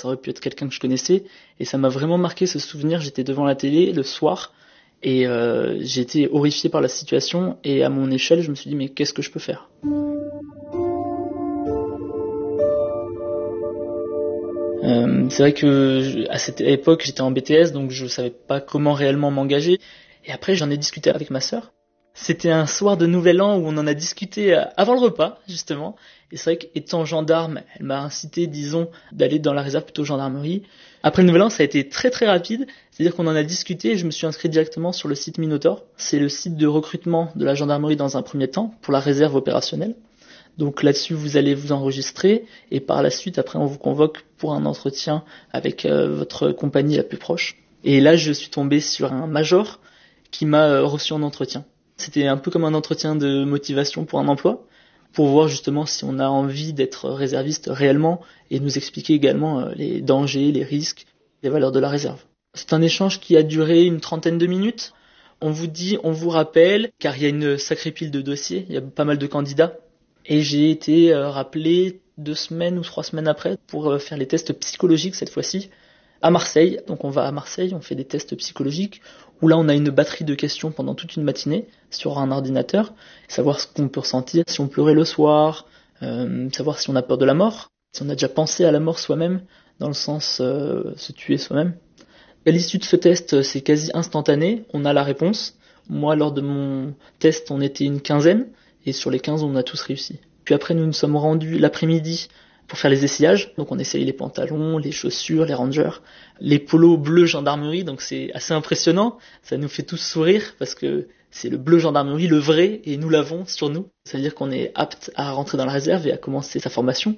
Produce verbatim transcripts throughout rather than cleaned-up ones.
ça aurait pu être quelqu'un que je connaissais, et ça m'a vraiment marqué ce souvenir. J'étais devant la télé le soir, et euh, j'ai été horrifié par la situation, et à mon échelle, je me suis dit, mais qu'est-ce que je peux faire ? Euh, c'est vrai que je, à cette époque, j'étais en B T S, donc je savais pas comment réellement m'engager, et après, j'en ai discuté avec ma sœur. C'était un soir de Nouvel An où on en a discuté avant le repas, justement. Et c'est vrai qu'étant gendarme, elle m'a incité, disons, d'aller dans la réserve plutôt gendarmerie. Après le Nouvel An, ça a été très très rapide. C'est-à-dire qu'on en a discuté et je me suis inscrit directement sur le site Minotaur. C'est le site de recrutement de la gendarmerie dans un premier temps, pour la réserve opérationnelle. Donc là-dessus, vous allez vous enregistrer et par la suite, après, on vous convoque pour un entretien avec euh, votre compagnie la plus proche. Et là, je suis tombé sur un major qui m'a euh, reçu en entretien. C'était un peu comme un entretien de motivation pour un emploi, pour voir justement si on a envie d'être réserviste réellement et nous expliquer également les dangers, les risques, les valeurs de la réserve. C'est un échange qui a duré une trentaine de minutes. On vous dit, on vous rappelle, car il y a une sacrée pile de dossiers, il y a pas mal de candidats. Et j'ai été rappelé deux semaines ou trois semaines après pour faire les tests psychologiques cette fois-ci à Marseille. Donc on va à Marseille, on fait des tests psychologiques où là on a une batterie de questions pendant toute une matinée sur un ordinateur, savoir ce qu'on peut ressentir, si on pleurait le soir, euh, savoir si on a peur de la mort, si on a déjà pensé à la mort soi-même, dans le sens euh, se tuer soi-même. À l'issue de ce test, c'est quasi instantané, on a la réponse. Moi, lors de mon test, on était une quinzaine, et sur les quinze, on a tous réussi. Puis après, nous nous sommes rendus l'après-midi pour faire les essayages. Donc on essaye les pantalons, les chaussures, les rangers, les polos bleus gendarmerie, donc c'est assez impressionnant. Ça nous fait tous sourire parce que c'est le bleu gendarmerie, le vrai, et nous l'avons sur nous. Ça veut dire qu'on est apte à rentrer dans la réserve et à commencer sa formation.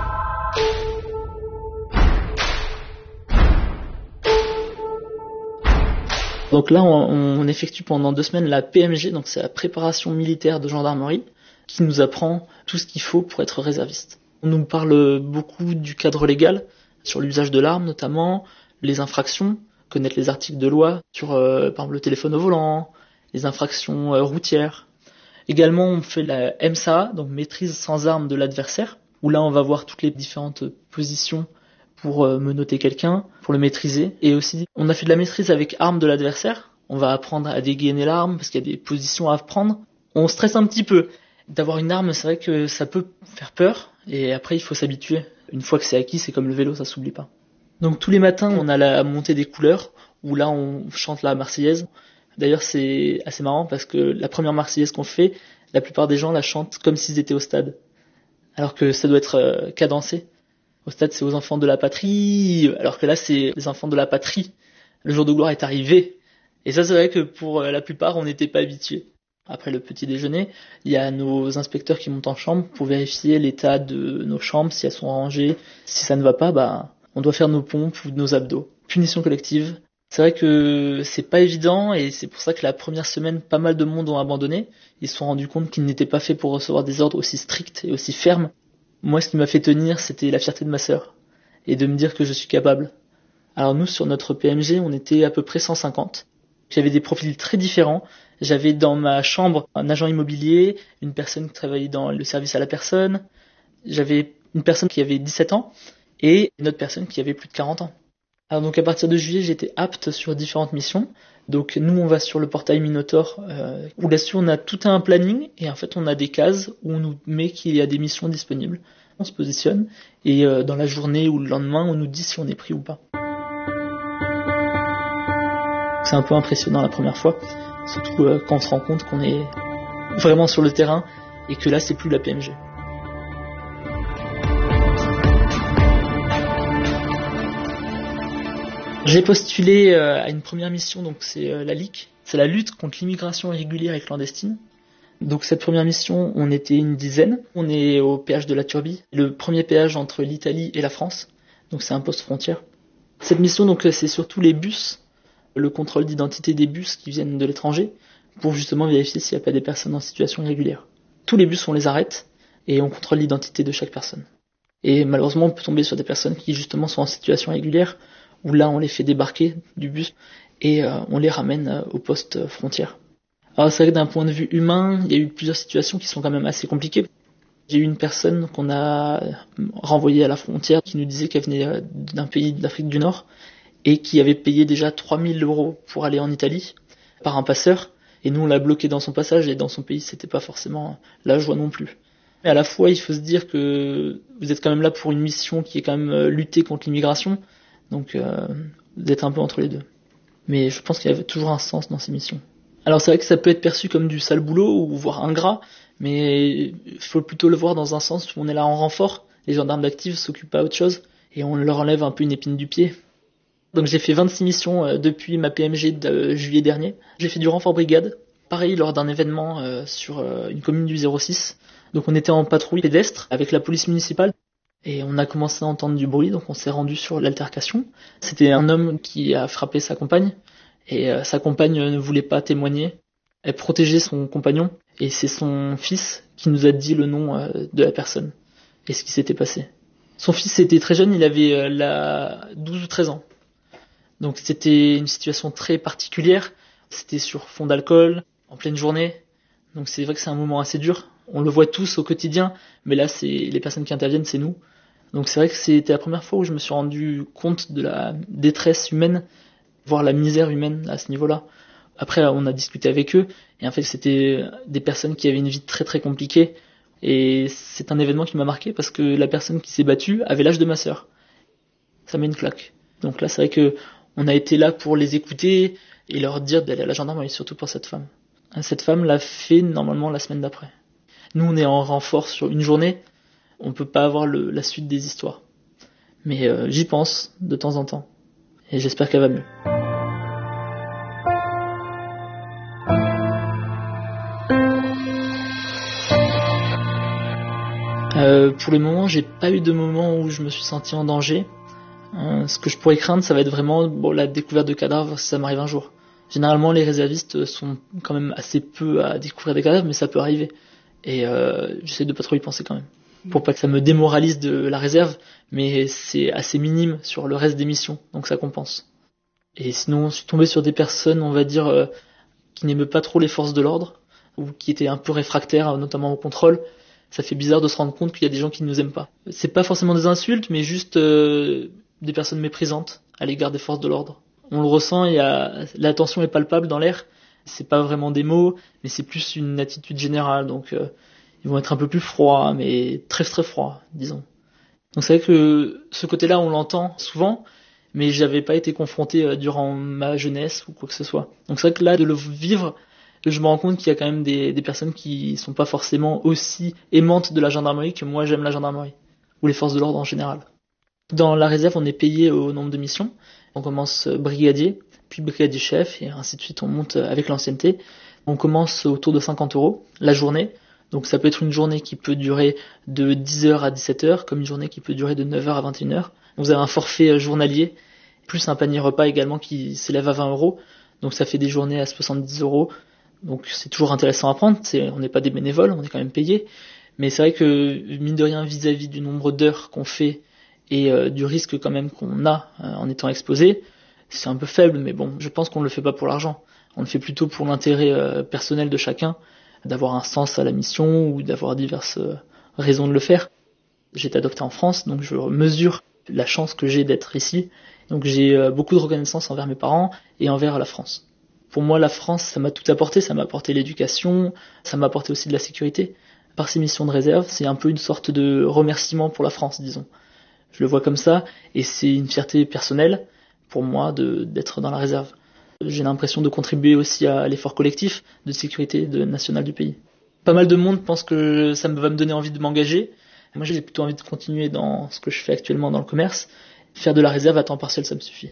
Donc là, on, on effectue pendant deux semaines la P M G, donc c'est la préparation militaire de gendarmerie, qui nous apprend tout ce qu'il faut pour être réserviste. On nous parle beaucoup du cadre légal, sur l'usage de l'arme notamment, les infractions, connaître les articles de loi sur euh, par exemple le téléphone au volant, les infractions euh, routières. Également on fait la M S A, donc maîtrise sans arme de l'adversaire, où là on va voir toutes les différentes positions pour euh, menotter quelqu'un, pour le maîtriser. Et aussi on a fait de la maîtrise avec arme de l'adversaire, on va apprendre à dégainer l'arme parce qu'il y a des positions à prendre. On stresse un petit peu. D'avoir une arme, c'est vrai que ça peut faire peur, et après il faut s'habituer. Une fois que c'est acquis, c'est comme le vélo, ça s'oublie pas. Donc tous les matins, on a la montée des couleurs, où là on chante la Marseillaise. D'ailleurs c'est assez marrant parce que la première Marseillaise qu'on fait, la plupart des gens la chantent comme s'ils étaient au stade. Alors que ça doit être cadencé. Au stade c'est aux enfants de la patrie, alors que là c'est les enfants de la patrie. Le jour de gloire est arrivé. Et ça c'est vrai que pour la plupart on n'était pas habitués. Après le petit déjeuner, il y a nos inspecteurs qui montent en chambre pour vérifier l'état de nos chambres, si elles sont rangées. Si ça ne va pas, bah, on doit faire nos pompes ou nos abdos. Punition collective. C'est vrai que c'est pas évident et c'est pour ça que la première semaine, pas mal de monde ont abandonné. Ils se sont rendus compte qu'ils n'étaient pas faits pour recevoir des ordres aussi stricts et aussi fermes. Moi, ce qui m'a fait tenir, c'était la fierté de ma sœur et de me dire que je suis capable. Alors nous, sur notre P M G, on était à peu près cent cinquante. J'avais des profils très différents. J'avais dans ma chambre un agent immobilier, une personne qui travaillait dans le service à la personne, j'avais une personne qui avait dix-sept ans et une autre personne qui avait plus de quarante ans. Alors donc à partir de juillet, j'étais apte sur différentes missions. Donc nous, on va sur le portail Minotaur, euh, où là-dessus on a tout un planning et en fait on a des cases où on nous met qu'il y a des missions disponibles. On se positionne et euh, dans la journée ou le lendemain, on nous dit si on est pris ou pas. C'est un peu impressionnant la première fois. Surtout euh, quand on se rend compte qu'on est vraiment sur le terrain et que là c'est plus la P M G. J'ai postulé euh, à une première mission, donc c'est euh, la L I C, c'est la lutte contre l'immigration irrégulière et clandestine. Donc cette première mission, on était une dizaine, on est au péage de la Turbie, le premier péage entre l'Italie et la France, donc c'est un poste frontière. Cette mission, donc c'est surtout les bus, le contrôle d'identité des bus qui viennent de l'étranger, pour justement vérifier s'il n'y a pas des personnes en situation irrégulière. Tous les bus, on les arrête, et on contrôle l'identité de chaque personne. Et malheureusement, on peut tomber sur des personnes qui justement sont en situation irrégulière, où là, on les fait débarquer du bus, et euh, on les ramène euh, au poste frontière. Alors c'est vrai que d'un point de vue humain, il y a eu plusieurs situations qui sont quand même assez compliquées. J'ai eu une personne qu'on a renvoyée à la frontière qui nous disait qu'elle venait d'un pays d'Afrique du Nord et qui avait payé déjà trois mille euros pour aller en Italie par un passeur. Et nous, on l'a bloqué dans son passage et dans son pays, c'était pas forcément la joie non plus. Mais à la fois, il faut se dire que vous êtes quand même là pour une mission qui est quand même lutter contre l'immigration. Donc, euh, vous êtes un peu entre les deux. Mais je pense qu'il y avait toujours un sens dans ces missions. Alors c'est vrai que ça peut être perçu comme du sale boulot ou voire ingrat, mais il faut plutôt le voir dans un sens où on est là en renfort. Les gendarmes d'active s'occupent pas autre chose et on leur enlève un peu une épine du pied. Donc j'ai fait vingt-six missions euh, depuis ma P M G de euh, juillet dernier. J'ai fait du renfort brigade, pareil lors d'un événement euh, sur euh, une commune du zéro six. Donc on était en patrouille pédestre avec la police municipale et on a commencé à entendre du bruit, donc on s'est rendu sur l'altercation. C'était un homme qui a frappé sa compagne et euh, sa compagne ne voulait pas témoigner. Elle protégeait son compagnon et c'est son fils qui nous a dit le nom euh, de la personne et ce qui s'était passé. Son fils était très jeune, il avait euh, la douze ou treize ans. Donc c'était une situation très particulière, c'était sur fond d'alcool, en pleine journée, donc c'est vrai que c'est un moment assez dur, on le voit tous au quotidien, mais là c'est les personnes qui interviennent, c'est nous. Donc c'est vrai que c'était la première fois où je me suis rendu compte de la détresse humaine, voire la misère humaine à ce niveau-là. Après on a discuté avec eux, et en fait c'était des personnes qui avaient une vie très très compliquée, et c'est un événement qui m'a marqué parce que la personne qui s'est battue avait l'âge de ma sœur. Ça met une claque. Donc là c'est vrai que on a été là pour les écouter et leur dire d'aller à la gendarmerie, surtout pour cette femme. Cette femme l'a fait normalement la semaine d'après. Nous, on est en renfort sur une journée, on peut pas avoir le, la suite des histoires. Mais euh, j'y pense de temps en temps et j'espère qu'elle va mieux. Euh, pour le moment, j'ai pas eu de moment où je me suis senti en danger. Euh, ce que je pourrais craindre, ça va être vraiment bon, la découverte de cadavres si ça m'arrive un jour. Généralement, les réservistes sont quand même assez peu à découvrir des cadavres, mais ça peut arriver. Et euh, j'essaie de pas trop y penser quand même, pour pas que ça me démoralise de la réserve, mais c'est assez minime sur le reste des missions, donc ça compense. Et sinon, je suis tombé sur des personnes, on va dire, euh, qui n'aimaient pas trop les forces de l'ordre, ou qui étaient un peu réfractaires, notamment au contrôle. Ça fait bizarre de se rendre compte qu'il y a des gens qui ne nous aiment pas. C'est pas forcément des insultes, mais juste euh, des personnes méprisantes à l'égard des forces de l'ordre. On le ressent, il y a, la tension est palpable dans l'air. C'est pas vraiment des mots, mais c'est plus une attitude générale. Donc euh, ils vont être un peu plus froids, mais très très froids, disons. Donc c'est vrai que ce côté-là, on l'entend souvent, mais j'avais pas été confronté euh, durant ma jeunesse ou quoi que ce soit. Donc c'est vrai que là, de le vivre, je me rends compte qu'il y a quand même des, des personnes qui sont pas forcément aussi aimantes de la gendarmerie que moi j'aime la gendarmerie, ou les forces de l'ordre en général. Dans la réserve, on est payé au nombre de missions. On commence brigadier, puis brigadier chef, et ainsi de suite, on monte avec l'ancienneté. On commence autour de cinquante euros la journée. Donc ça peut être une journée qui peut durer de dix heures à dix-sept heures, comme une journée qui peut durer de neuf heures à vingt et une heures. Vous avez un forfait journalier, plus un panier repas également qui s'élève à vingt euros. Donc ça fait des journées à soixante-dix euros. Donc c'est toujours intéressant à prendre. C'est, on n'est pas des bénévoles, on est quand même payé. Mais c'est vrai que, mine de rien, vis-à-vis du nombre d'heures qu'on fait et euh, du risque quand même qu'on a euh, en étant exposé, c'est un peu faible, mais bon, je pense qu'on ne le fait pas pour l'argent. On le fait plutôt pour l'intérêt euh, personnel de chacun, d'avoir un sens à la mission ou d'avoir diverses euh, raisons de le faire. J'ai été adopté en France, donc je mesure la chance que j'ai d'être ici. Donc j'ai euh, beaucoup de reconnaissance envers mes parents et envers la France. Pour moi, la France, ça m'a tout apporté. Ça m'a apporté l'éducation, ça m'a apporté aussi de la sécurité. Par ces missions de réserve, c'est un peu une sorte de remerciement pour la France, disons. Je le vois comme ça, et c'est une fierté personnelle pour moi de, d'être dans la réserve. J'ai l'impression de contribuer aussi à l'effort collectif de sécurité de, nationale du pays. Pas mal de monde pense que ça va me donner envie de m'engager. Moi, j'ai plutôt envie de continuer dans ce que je fais actuellement dans le commerce. Faire de la réserve à temps partiel, ça me suffit.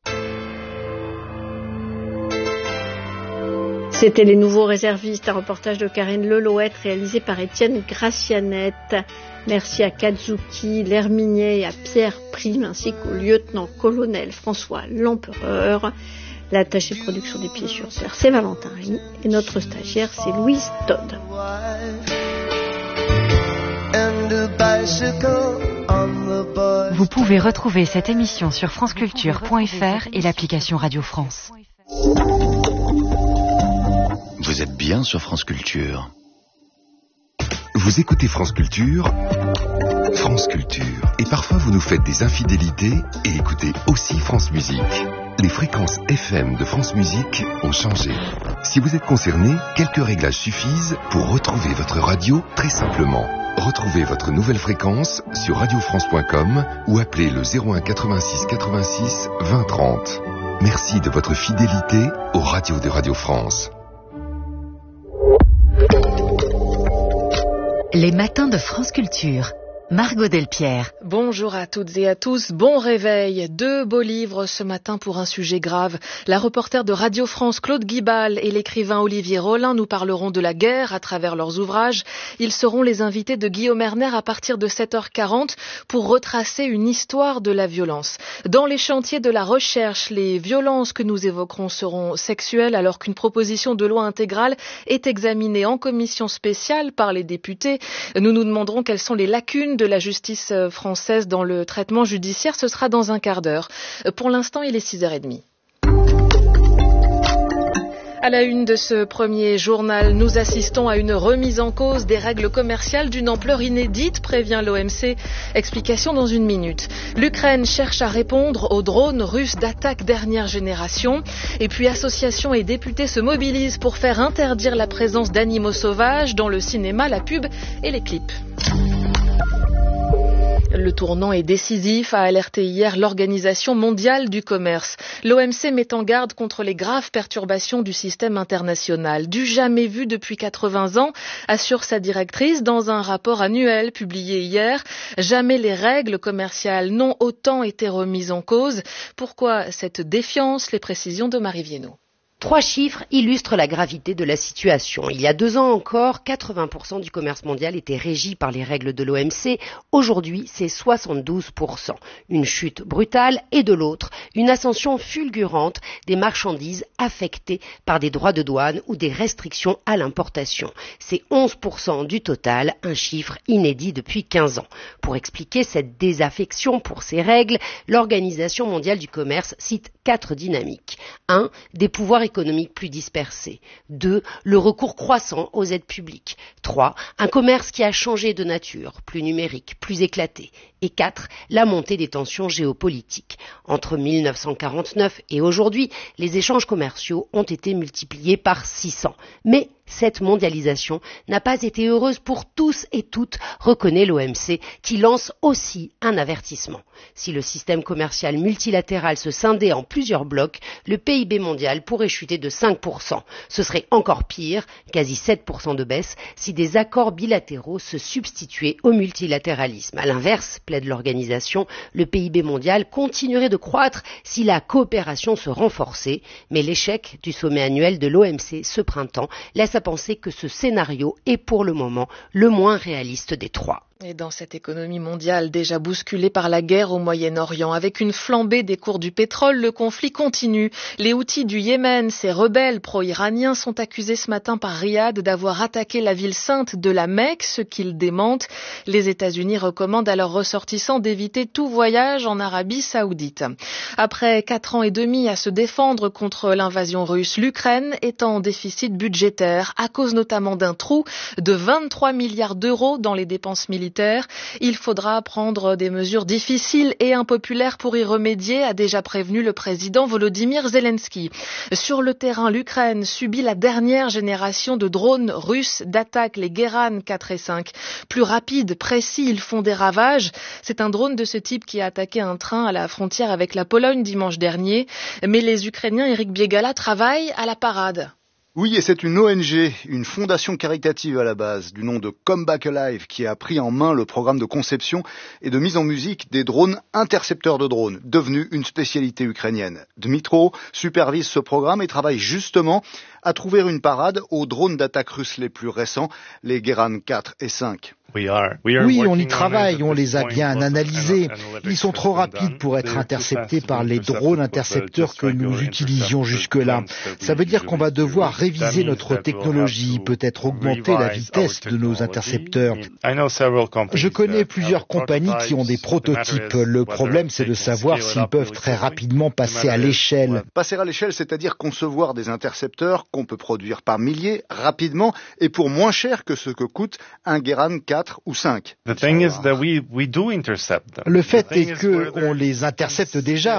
C'était Les Nouveaux Réservistes, un reportage de Karine Lelouette réalisé par Étienne Gracianette. Merci à Kazuki Lerminier et à Pierre Prime ainsi qu'au lieutenant-colonel François Lempereur. L'attaché de production des Pieds sur Terre, c'est Valentin Rémy et notre stagiaire, c'est Louise Todd. Vous pouvez retrouver cette émission sur franceculture point f r et l'application Radio France. Vous êtes bien sur France Culture. Vous écoutez France Culture, France Culture. Et parfois vous nous faites des infidélités et écoutez aussi France Musique. Les fréquences F M de France Musique ont changé. Si vous êtes concerné, quelques réglages suffisent pour retrouver votre radio très simplement. Retrouvez votre nouvelle fréquence sur radio france point com ou appelez le zéro un quatre-vingt-six quatre-vingt-six vingt trente. Merci de votre fidélité aux radios de Radio France. Les matins de France Culture. Margot Delpierre. Bonjour à toutes et à tous, bon réveil. Deux beaux livres ce matin pour un sujet grave. La reporter de Radio France Claude Guibal et l'écrivain Olivier Rollin nous parleront de la guerre à travers leurs ouvrages. Ils seront les invités de Guillaume Erner à partir de sept heures quarante pour retracer une histoire de la violence. Dans les chantiers de la recherche, les violences que nous évoquerons seront sexuelles alors qu'une proposition de loi intégrale est examinée en commission spéciale par les députés. Nous nous demanderons quelles sont les lacunes de la justice française dans le traitement judiciaire. Ce sera dans un quart d'heure. Pour l'instant, il est six heures trente. À la une de ce premier journal, nous assistons à une remise en cause des règles commerciales d'une ampleur inédite, prévient l'O M C. Explication dans une minute. L'Ukraine cherche à répondre aux drones russes d'attaque dernière génération. Et puis associations et députés se mobilisent pour faire interdire la présence d'animaux sauvages dans le cinéma, la pub et les clips. Le tournant est décisif, a alerté hier l'Organisation mondiale du commerce. L'O M C met en garde contre les graves perturbations du système international. Du jamais vu depuis quatre-vingts ans, assure sa directrice dans un rapport annuel publié hier. Jamais les règles commerciales n'ont autant été remises en cause. Pourquoi cette défiance? Les précisions de Marie Viennot. Trois chiffres illustrent la gravité de la situation. Il y a deux ans encore, quatre-vingts pour cent du commerce mondial était régi par les règles de l'O M C. Aujourd'hui, c'est soixante-douze pour cent. Une chute brutale et de l'autre, une ascension fulgurante des marchandises affectées par des droits de douane ou des restrictions à l'importation. C'est onze pour cent du total, un chiffre inédit depuis quinze ans. Pour expliquer cette désaffection pour ces règles, l'Organisation mondiale du commerce cite quatre dynamiques. un. Des pouvoirs économiques plus dispersés. deux. Le recours croissant aux aides publiques. trois. Un commerce qui a changé de nature, plus numérique, plus éclaté. Et quatre. La montée des tensions géopolitiques. Entre mille neuf cent quarante-neuf et aujourd'hui, les échanges commerciaux ont été multipliés par six cents. Mais cette mondialisation n'a pas été heureuse pour tous et toutes, reconnaît l'O M C, qui lance aussi un avertissement. Si le système commercial multilatéral se scindait en plusieurs blocs, le P I B mondial pourrait chuter de cinq pour cent. Ce serait encore pire, quasi sept pour cent de baisse, si des accords bilatéraux se substituaient au multilatéralisme. À l'inverse, plaide l'organisation, le P I B mondial continuerait de croître si la coopération se renforçait, mais l'échec du sommet annuel de l'O M C ce printemps laisse à penser que ce scénario est pour le moment le moins réaliste des trois. Et dans cette économie mondiale déjà bousculée par la guerre au Moyen-Orient, avec une flambée des cours du pétrole, le conflit continue. Les Houthis du Yémen, ces rebelles pro-iraniens, sont accusés ce matin par Riyad d'avoir attaqué la ville sainte de la Mecque, ce qu'ils démentent. Les États-Unis recommandent à leurs ressortissants d'éviter tout voyage en Arabie Saoudite. Après quatre ans et demi à se défendre contre l'invasion russe, l'Ukraine est en déficit budgétaire, à cause notamment d'un trou de vingt-trois milliards d'euros dans les dépenses militaires. Il faudra prendre des mesures difficiles et impopulaires pour y remédier, a déjà prévenu le président Volodymyr Zelensky. Sur le terrain, l'Ukraine subit la dernière génération de drones russes d'attaque, les Geran quatre et cinq. Plus rapides, précis, ils font des ravages. C'est un drone de ce type qui a attaqué un train à la frontière avec la Pologne dimanche dernier. Mais les Ukrainiens, Eric Biegala, travaillent à la parade. Oui, et c'est une O N G, une fondation caritative à la base, du nom de Come Back Alive, qui a pris en main le programme de conception et de mise en musique des drones intercepteurs de drones, devenu une spécialité ukrainienne. Dmitro supervise ce programme et travaille justement à trouver une parade aux drones d'attaque russes les plus récents, les Geran quatre et cinq. Oui, on y travaille, on les a bien analysés. Ils sont trop rapides pour être interceptés par les drones intercepteurs que nous utilisions jusque-là. Ça veut dire qu'on va devoir réviser notre technologie, peut-être augmenter la vitesse de nos intercepteurs. Je connais plusieurs compagnies qui ont des prototypes. Le problème, c'est de savoir s'ils peuvent très rapidement passer à l'échelle. Passer à l'échelle, c'est-à-dire concevoir des intercepteurs qu'on peut produire par milliers, rapidement, et pour moins cher que ce que coûte un Guéran quatre ou cinq. Le fait est qu'on les intercepte déjà.